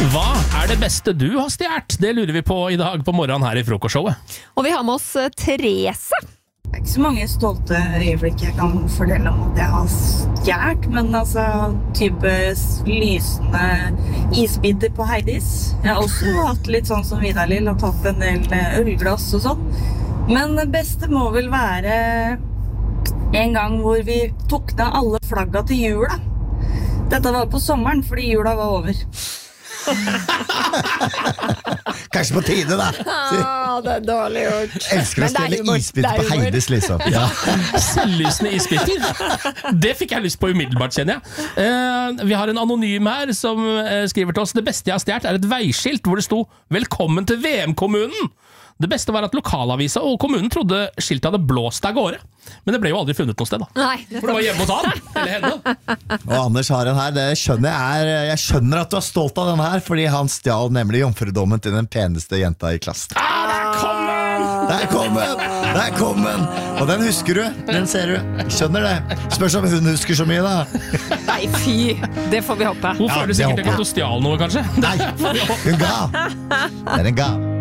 Hva det beste du har stjert? Det lurer vi på i dag på morgenen her i frokostshowet. Og vi har med oss Therese. Det ikke så mange stolte øyeblikk jeg kan fortelle om at jeg har stjert, men altså type lysende isbiter på Heidis. Jeg har også hatt litt sånn som Vidar-Lill og tatt en del ølglass og sånn. Men det beste må vel være en gang hvor vi tok ned alle flagga til jula. Dette var på sommeren, fordi jula var over. Kanskje på tide da. Det dårlig gjort. Elsker å stjele isbiter på Heidis liksom. Ja. Selvlysende isbiter. Det fikk jeg lyst på umiddelbart, kjenner jeg. Vi har en anonym her som skriver til oss: det beste jeg har stjert et veiskilt hvor det sto «Velkommen til VM-kommunen». Det beste var at lokalavisa og kommunen trodde skiltet hadde blåst av gårde. Men det ble jo aldri funnet noe sted da. Nei, for det var hjemme hos han, eller henne. Og Anders har en her, det skjønner jeg skjønner at du er stolt av den her, fordi han stjal nemlig jomfrudommen til den peneste jenta i klassen. Der kom den! Og den husker du, den ser du. Skjønner det. Spørs om hun husker så mye da. Nei, fy. Det får vi håpe. Hun føler sikkert ikke at du stjal noe, kanskje. Nei, hun ga. Det en gav.